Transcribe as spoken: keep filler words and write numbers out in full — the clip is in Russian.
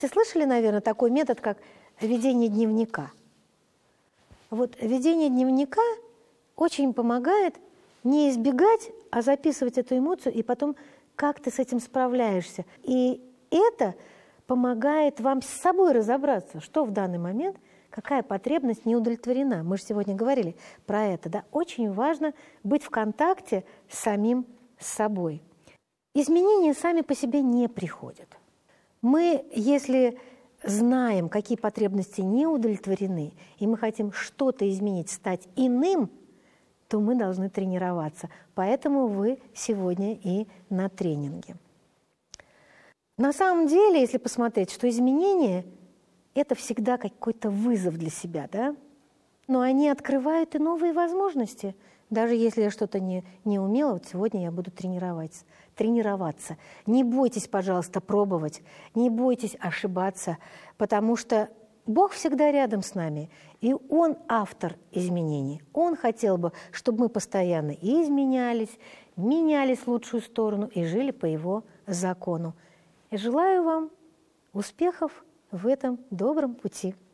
Вы слышали, наверное, такой метод, как ведение дневника? Вот ведение дневника очень помогает не избегать, а записывать эту эмоцию, и потом как ты с этим справляешься. И это помогает вам с собой разобраться, что в данный момент, какая потребность не удовлетворена. Мы же сегодня говорили про это. Да? Очень важно быть в контакте с самим собой. Изменения сами по себе не приходят. Мы, если знаем, какие потребности не удовлетворены, и мы хотим что-то изменить, стать иным, то мы должны тренироваться. Поэтому вы сегодня и на тренинге. На самом деле, если посмотреть, что изменения – это всегда какой-то вызов для себя, да? Но они открывают и новые возможности. Даже если я что-то не, не умела, вот сегодня я буду тренироваться. тренироваться. Не бойтесь, пожалуйста, пробовать, не бойтесь ошибаться, потому что Бог всегда рядом с нами, и Он автор изменений. Он хотел бы, чтобы мы постоянно и изменялись, менялись в лучшую сторону и жили по Его закону. И желаю вам успехов в этом добром пути.